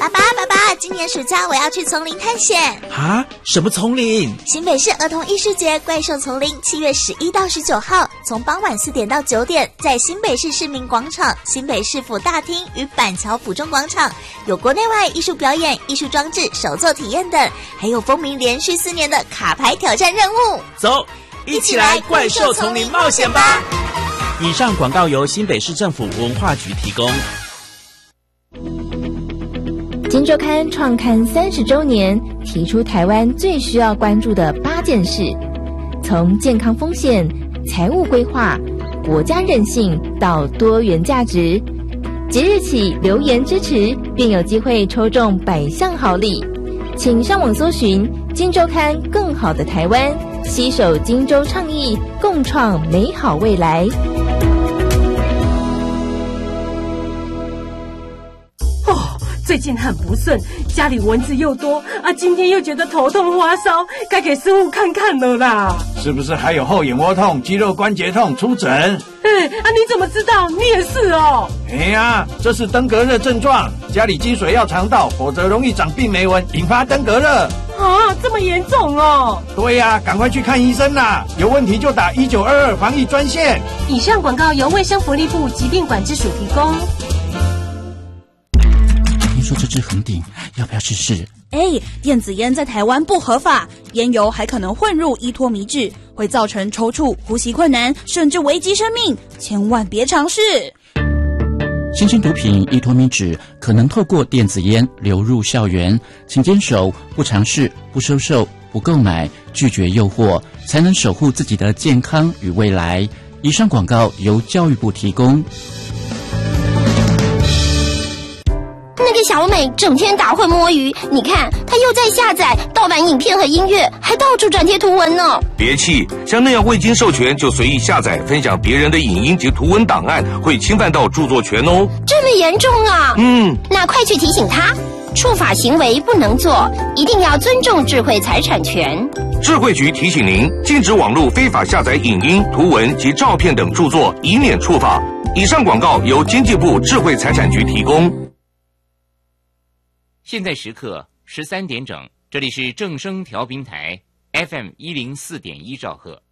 爸爸，今年暑假我要去丛林探险。 啊？什么丛林？ 新北市儿童艺术节怪兽丛林7月11到19号，从傍晚4点到9点，在新北市市民广场、新北市府大厅与板桥府中广场，有国内外艺术表演、艺术装置、手作体验等，还有风靡连续4年的卡牌挑战任务。 走，一起来怪兽丛林冒险吧！以上广告由新北市政府文化局提供。 今周刊创刊30周年，提出台湾最需要关注的8件事，从健康风险、财务规划、国家韧性到多元价值。即日起留言支持，便有机会抽中100项好礼。请上网搜寻今周刊更好的台湾，携手今周倡议，共创美好未来。 最近很不顺，家里蚊子又多啊，今天又觉得头痛发烧，该给师傅看看了啦。 是不是还有后眼窝痛、肌肉关节痛？出诊。 你怎么知道？你也是哦。 这是登革热症状，家里积水要常倒，否则容易长病媒蚊，引发登革热。 啊，这么严重哦？ 对呀，赶快去看医生啦！有问题就打1922防疫专线。 以上广告由卫生福利部疾病管制署提供。 听说这支红顶要不要试试？ 电子烟在台湾不合法，烟油还可能混入依托米脂，会造成抽搐、呼吸困难，甚至危及生命，千万别尝试。 新型毒品依托米脂可能透过电子烟流入校园，请坚守不尝试、不收受、不购买、拒绝诱惑，才能守护自己的健康与未来。以上广告由教育部提供。 那个小美整天打混摸鱼，你看她又在下载盗版影片和音乐，还到处转贴图文呢。 别气，像那样未经授权就随意下载分享别人的影音及图文档案，会侵犯到著作权哦。 这么严重啊？那快去提醒她，触法行为不能做，一定要尊重智慧财产权。 智慧局提醒您，禁止网络非法下载影音、图文及照片等著作，以免触法。以上广告由经济部智慧财产局提供。 现在时刻13点整，这里是正声调频台 FM104.1兆赫。